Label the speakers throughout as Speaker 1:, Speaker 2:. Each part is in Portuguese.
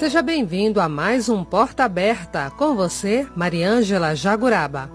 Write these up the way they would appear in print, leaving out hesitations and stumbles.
Speaker 1: Seja bem-vindo a mais um Porta Aberta. Com você, Mariângela Jaguraba.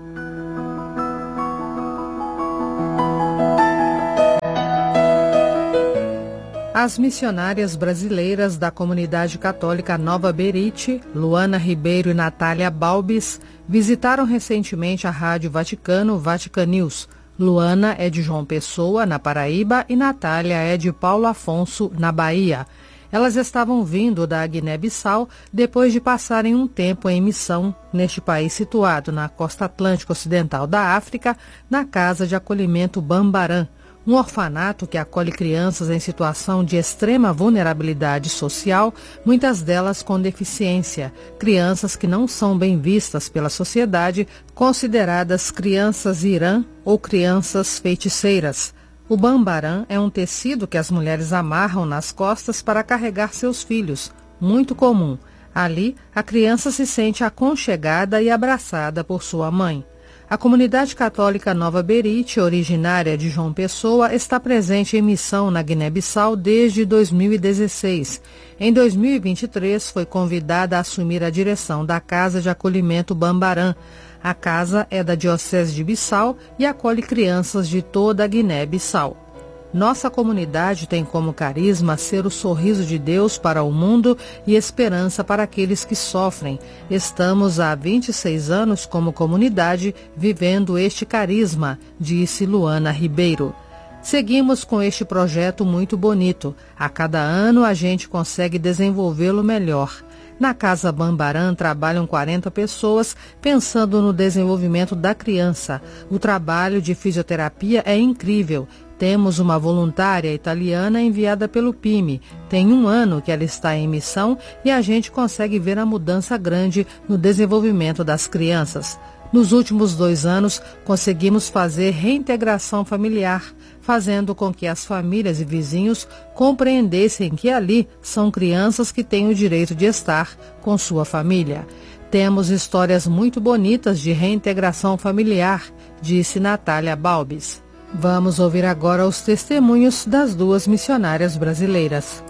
Speaker 1: As missionárias brasileiras da comunidade católica Nova Berite, Luana Ribeiro e Natália Balbis, visitaram recentemente a Rádio Vaticano, Vatican News. Luana é de João Pessoa, na Paraíba, e Natália é de Paulo Afonso, na Bahia. Elas estavam vindo da Guiné-Bissau depois de passarem um tempo em missão neste país situado na costa atlântica ocidental da África, na Casa de Acolhimento Bambarã, um orfanato que acolhe crianças em situação de extrema vulnerabilidade social, muitas delas com deficiência, crianças que não são bem vistas pela sociedade, consideradas crianças irã ou crianças feiticeiras. O bambarã é um tecido que as mulheres amarram nas costas para carregar seus filhos, muito comum. Ali, a criança se sente aconchegada e abraçada por sua mãe. A comunidade católica Nova Berite, originária de João Pessoa, está presente em missão na Guiné-Bissau desde 2016. Em 2023, foi convidada a assumir a direção da Casa de Acolhimento Bambarã. A casa é da Diocese de Bissau e acolhe crianças de toda a Guiné-Bissau. Nossa comunidade tem como carisma ser o sorriso de Deus para o mundo e esperança para aqueles que sofrem. Estamos há 26 anos como comunidade vivendo este carisma, disse Luana Ribeiro. Seguimos com este projeto muito bonito. A cada ano a gente consegue desenvolvê-lo melhor. Na Casa Bambarã trabalham 40 pessoas pensando no desenvolvimento da criança. O trabalho de fisioterapia é incrível. Temos uma voluntária italiana enviada pelo PIME. Tem 1 ano que ela está em missão e a gente consegue ver a mudança grande no desenvolvimento das crianças. Nos últimos 2 anos, conseguimos fazer reintegração familiar, fazendo com que as famílias e vizinhos compreendessem que ali são crianças que têm o direito de estar com sua família. Temos histórias muito bonitas de reintegração familiar, disse Natália Balbis. Vamos ouvir agora os testemunhos das 2 missionárias brasileiras.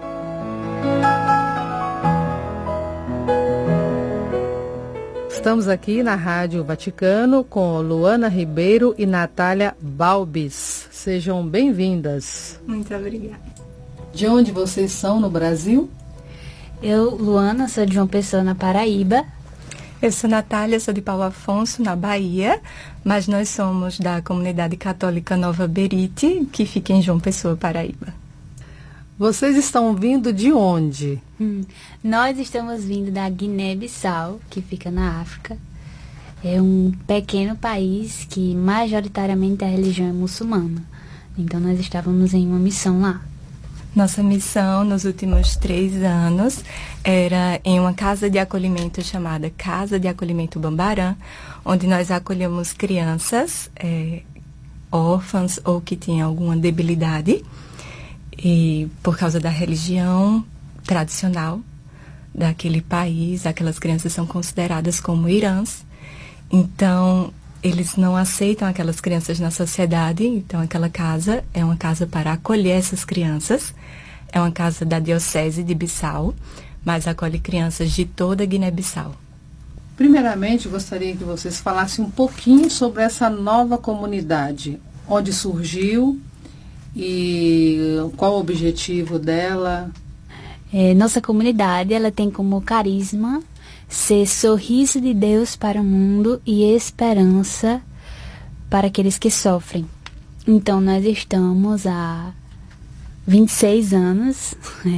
Speaker 1: Estamos aqui na Rádio Vaticano com Luana Ribeiro e Natália Balbis. Sejam bem-vindas.
Speaker 2: Muito obrigada.
Speaker 1: De onde vocês são no Brasil?
Speaker 2: Eu, Luana, sou de João Pessoa, na Paraíba.
Speaker 3: Eu sou Natália, sou de Paulo Afonso, na Bahia, mas nós somos da comunidade católica Nova Berite, que fica em João Pessoa, Paraíba.
Speaker 1: Vocês estão vindo de onde?
Speaker 2: Nós estamos vindo da Guiné-Bissau, que fica na África. É um pequeno país que majoritariamente a religião é muçulmana. Então nós estávamos em uma missão lá.
Speaker 3: Nossa missão nos últimos 3 anos era em uma casa de acolhimento chamada Casa de Acolhimento Bambarã, onde nós acolhemos crianças órfãs ou que tinham alguma debilidade e por causa da religião tradicional daquele país, aquelas crianças são consideradas como irãs. Então, eles não aceitam aquelas crianças na sociedade, então aquela casa é uma casa para acolher essas crianças. É uma casa da Diocese de Bissau, mas acolhe crianças de toda a Guiné-Bissau.
Speaker 1: Primeiramente, gostaria que vocês falassem um pouquinho sobre essa nova comunidade, onde surgiu e qual o objetivo dela.
Speaker 2: Nossa comunidade ela tem como carisma ser sorriso de Deus para o mundo e esperança para aqueles que sofrem. Então, nós estamos há 26 anos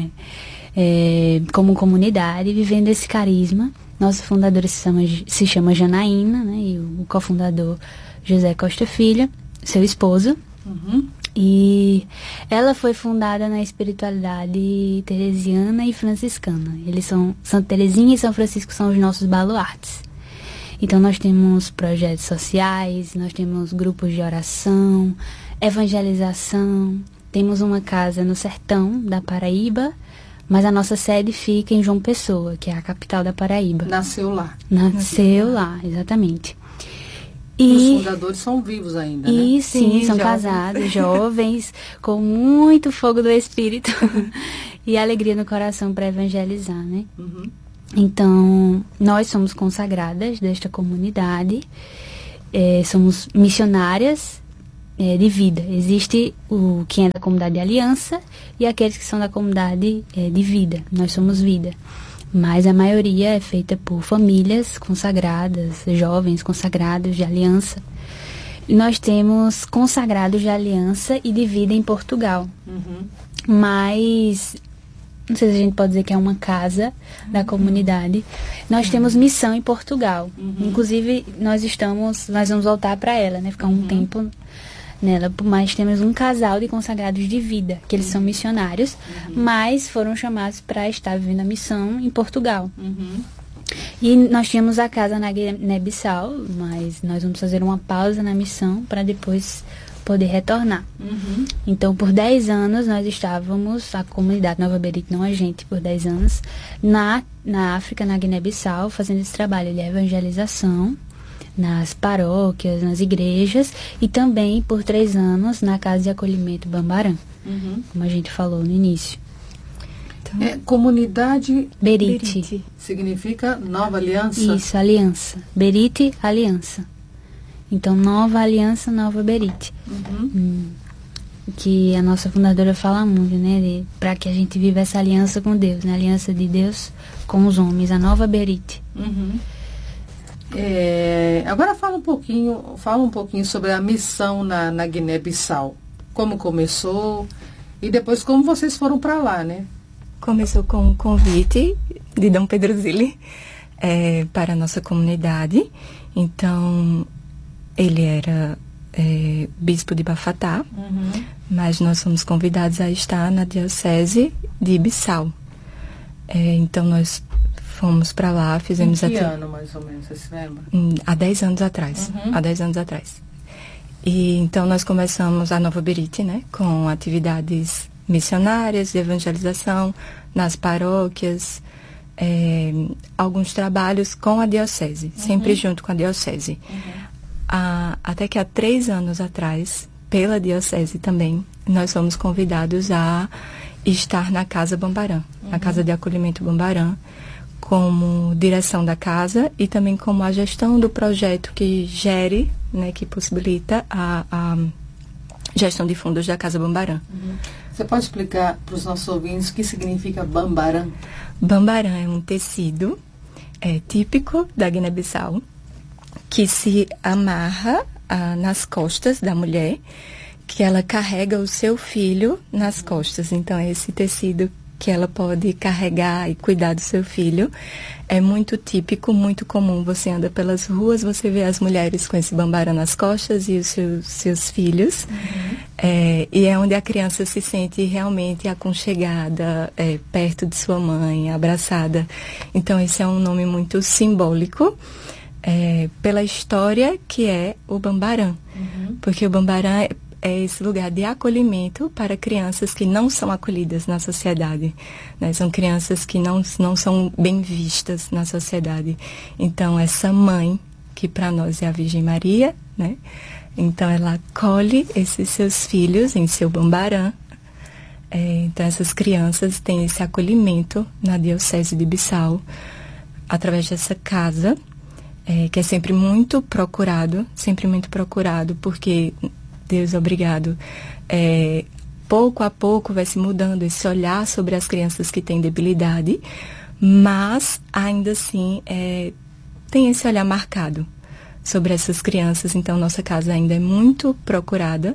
Speaker 2: como comunidade vivendo esse carisma. Nosso fundador se chama Janaína, né, e o cofundador José Costa Filho, seu esposo. E ela foi fundada na espiritualidade teresiana e franciscana. Eles são Santa Teresinha e São Francisco são os nossos baluartes. Então nós temos projetos sociais, nós temos grupos de oração, evangelização. Temos uma casa no sertão da Paraíba, mas a nossa sede fica em João Pessoa, que é a capital da Paraíba.
Speaker 1: Nasceu lá.
Speaker 2: Nasceu lá, exatamente.
Speaker 1: Os fundadores são vivos ainda, né?
Speaker 2: E sim, são casados, jovens, com muito fogo do Espírito e alegria no coração para evangelizar, né? Então, nós somos consagradas desta comunidade, somos missionárias de vida. Existe quem é da comunidade de aliança e aqueles que são da comunidade de vida. Nós somos vida. Mas a maioria é feita por famílias consagradas, jovens consagrados de aliança. E nós temos consagrados de aliança e de vida em Portugal. Mas, não sei se a gente pode dizer que é uma casa da comunidade. Nós temos missão em Portugal. Inclusive, nós vamos voltar para ela, né? Ficar um tempo nela, mas temos um casal de consagrados de vida, que eles são missionários, mas foram chamados para estar vivendo a missão em Portugal. E nós tínhamos a casa na Guiné-Bissau, mas nós vamos fazer uma pausa na missão para depois poder retornar. Então, por 10 anos, nós estávamos, a comunidade Nova Berite, não a gente, por 10 anos, na África, na Guiné-Bissau, fazendo esse trabalho de evangelização, nas paróquias, nas igrejas, e também por 3 anos na Casa de Acolhimento Bambarã, como a gente falou no início.
Speaker 1: Então, comunidade
Speaker 2: Berite.
Speaker 1: Significa Nova Aliança?
Speaker 2: Isso, aliança. Berite, aliança. Então, Nova Aliança, Nova Berite. Que a nossa fundadora fala muito, né? Para que a gente viva essa aliança com Deus, né? A aliança de Deus com os homens, a Nova Berite.
Speaker 1: Agora fala um pouquinho sobre a missão na Guiné-Bissau. Como começou e depois como vocês foram para lá, né?
Speaker 3: Começou com um convite de Dom Pedro Zilli para a nossa comunidade. Então, ele era bispo de Bafatá, mas nós fomos convidados a estar na diocese de Bissau. Então, nós fomos para lá, fizemos...
Speaker 1: Em que ano, mais ou menos, você se lembra?
Speaker 3: Há 10 anos atrás. Há 10 anos atrás. E então nós começamos a Nova Berite, né? Com atividades missionárias, de evangelização, nas paróquias, alguns trabalhos com a diocese, sempre junto com a diocese. Até que há 3 anos atrás, pela diocese também, nós fomos convidados a estar na Casa Bambarã, na Casa de Acolhimento Bambarã, como direção da casa e também como a gestão do projeto que gere, né, que possibilita a gestão de fundos da Casa Bambarã.
Speaker 1: Você pode explicar para os nossos ouvintes o que significa Bambarã?
Speaker 3: Bambarã é um tecido típico da Guiné-Bissau que se amarra nas costas da mulher, que ela carrega o seu filho nas costas. Então, é esse tecido que ela pode carregar e cuidar do seu filho. É muito típico, muito comum. Você anda pelas ruas, você vê as mulheres com esse bambarã nas costas e os seus filhos. E é onde a criança se sente realmente aconchegada, perto de sua mãe, abraçada. Então, esse é um nome muito simbólico, pela história que é o bambarã. Porque o bambarã é esse lugar de acolhimento para crianças que não são acolhidas na sociedade, né? São crianças que não são bem vistas na sociedade. Então, essa mãe, que para nós é a Virgem Maria, né? Então, ela acolhe esses seus filhos em seu bambarã. Então, essas crianças têm esse acolhimento na Diocese de Bissau, através dessa casa, que é sempre muito procurado, porque... Deus, obrigado. Pouco a pouco vai se mudando esse olhar sobre as crianças que têm debilidade, mas ainda assim tem esse olhar marcado sobre essas crianças. Então, nossa casa ainda é muito procurada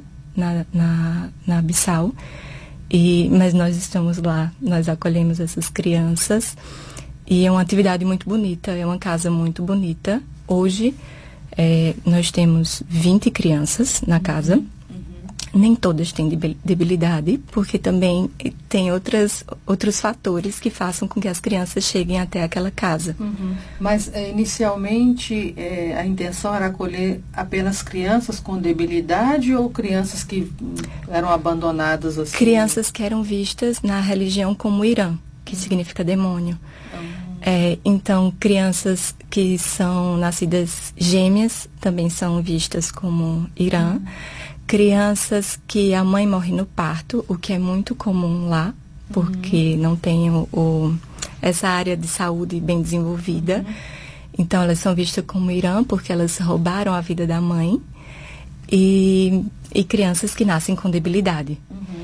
Speaker 3: na Bissau, mas nós estamos lá, nós acolhemos essas crianças e é uma atividade muito bonita, é uma casa muito bonita. Hoje, nós temos 20 crianças na casa. Nem todas têm debilidade, porque também tem outros fatores que façam com que as crianças cheguem até aquela casa.
Speaker 1: Mas, inicialmente, a intenção era acolher apenas crianças com debilidade ou crianças que eram abandonadas assim?
Speaker 3: Crianças que eram vistas na religião como Irã, que significa demônio. Então, crianças que são nascidas gêmeas também são vistas como Irã. Crianças que a mãe morre no parto, o que é muito comum lá, porque não tem essa área de saúde bem desenvolvida. Então, elas são vistas como Irã porque elas roubaram a vida da mãe. E crianças que nascem com debilidade.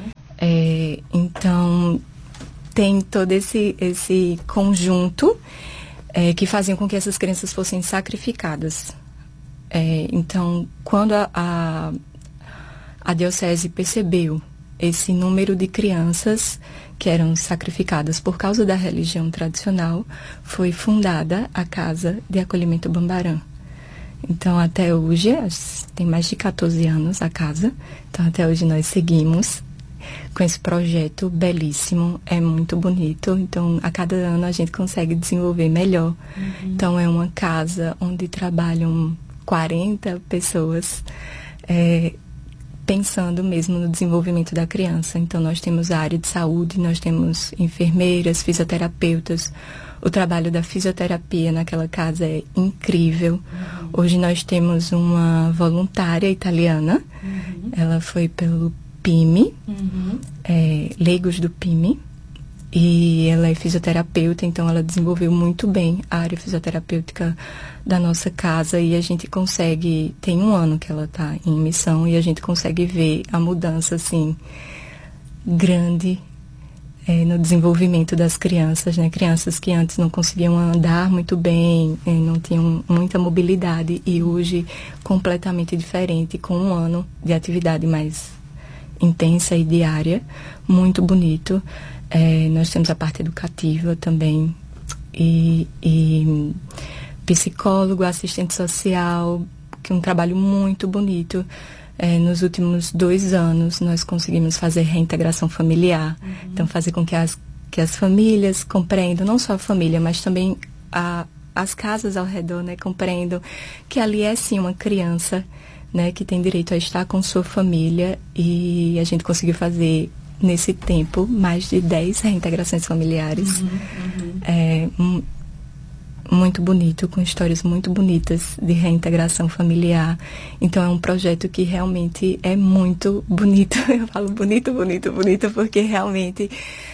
Speaker 3: Então, tem todo esse conjunto que faziam com que essas crianças fossem sacrificadas. Então, quando a diocese percebeu esse número de crianças que eram sacrificadas por causa da religião tradicional, foi fundada a Casa de Acolhimento Bambarã. Então, até hoje, tem mais de 14 anos a casa, então até hoje nós seguimos com esse projeto belíssimo, é muito bonito, então a cada ano a gente consegue desenvolver melhor. Então, é uma casa onde trabalham 40 pessoas, pensando mesmo no desenvolvimento da criança. Então, nós temos a área de saúde, nós temos enfermeiras, fisioterapeutas. O trabalho da fisioterapia naquela casa é incrível. Hoje nós temos uma voluntária italiana. Ela foi pelo PIMI, leigos do PIMI. E ela é fisioterapeuta, então ela desenvolveu muito bem a área fisioterapêutica da nossa casa. E a gente consegue, tem 1 ano que ela está em missão, e a gente consegue ver a mudança, assim, grande no desenvolvimento das crianças, né? Crianças que antes não conseguiam andar muito bem, não tinham muita mobilidade, e hoje completamente diferente, com 1 ano de atividade mais intensa e diária, muito bonito. Nós temos a parte educativa também, e psicólogo, assistente social, que é um trabalho muito bonito. Nos últimos 2 anos, nós conseguimos fazer reintegração familiar. Então, fazer com que as famílias compreendam, não só a família, mas também as casas ao redor, né, compreendam que ali é, sim, uma criança, né, que tem direito a estar com sua família. E a gente conseguiu fazer, nesse tempo, mais de 10 reintegrações familiares. Muito bonito, com histórias muito bonitas de reintegração familiar. Então, é um projeto que realmente é muito bonito. Eu falo bonito, bonito, bonito, porque realmente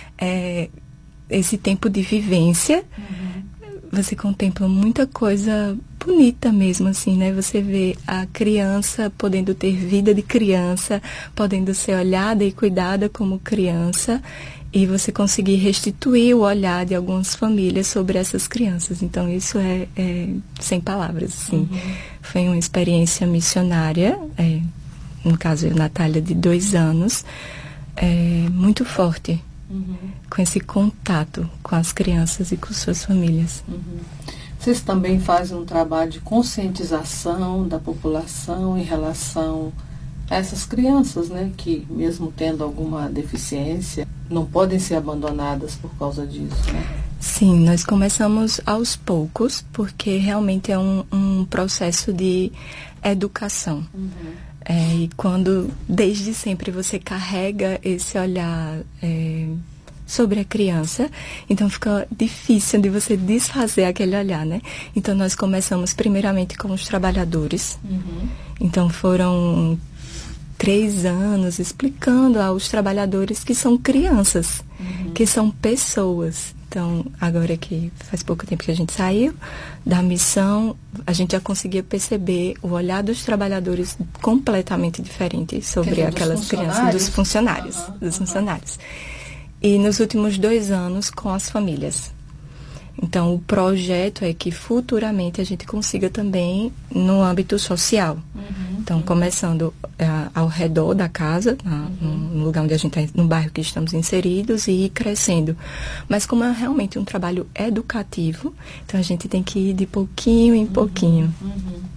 Speaker 3: esse tempo de vivência, você contempla muita coisa bonita mesmo, assim, né? Você vê a criança podendo ter vida de criança, podendo ser olhada e cuidada como criança, e você conseguir restituir o olhar de algumas famílias sobre essas crianças. Então, isso é sem palavras, assim. Foi uma experiência missionária, no caso, eu, Natália, de 2 anos, muito forte, com esse contato com as crianças e com suas famílias.
Speaker 1: Vocês também fazem um trabalho de conscientização da população em relação a essas crianças, né, que mesmo tendo alguma deficiência, não podem ser abandonadas por causa disso, né?
Speaker 3: Sim, nós começamos aos poucos, porque realmente é um processo de educação. E quando, desde sempre, você carrega esse olhar sobre a criança, então fica difícil de você desfazer aquele olhar, né? Então, nós começamos primeiramente com os trabalhadores. Então, foram 3 anos explicando aos trabalhadores que são crianças, que são pessoas. Então, agora que faz pouco tempo que a gente saiu da missão, a gente já conseguia perceber o olhar dos trabalhadores completamente diferente sobre aquelas crianças, dos funcionários. E nos últimos 2 anos, com as famílias. Então, o projeto é que futuramente a gente consiga também no âmbito social. Então, começando ao redor da casa, no lugar onde a gente está, no bairro que estamos inseridos, e ir crescendo. Mas como é realmente um trabalho educativo, então a gente tem que ir de pouquinho em pouquinho.